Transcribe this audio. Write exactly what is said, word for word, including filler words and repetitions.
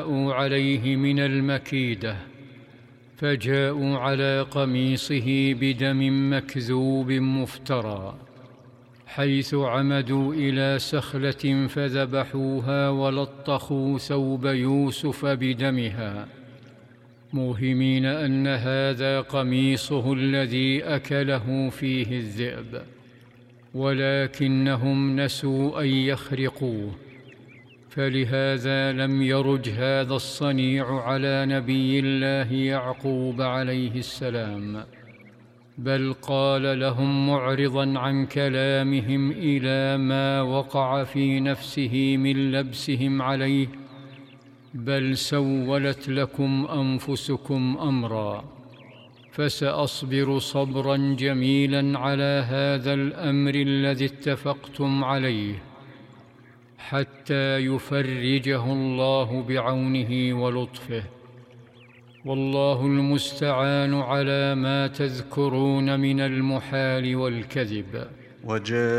عليه من المكيدة، فجاءوا على قميصه بدم مكذوب مفترى، حيث عمدوا إلى سخلة فذبحوها ولطخوا ثوب يوسف بدمها، موهمين أن هذا قميصه الذي أكله فيه الذئب، ولكنهم نسوا أن يخرقوه، فلهذا لم يرج هذا الصنيع على نبي الله يعقوب عليه السلام، بل قال لهم معرضا عن كلامهم إلى ما وقع في نفسه من لبسهم عليه: بل سولت لكم أنفسكم أمرا، فسأصبر صبرا جميلا على هذا الأمر الذي اتفقتم عليه، حتى يفرجه الله بعونه ولطفه، والله المستعان على ما تذكرون من المحال والكذب. وجاء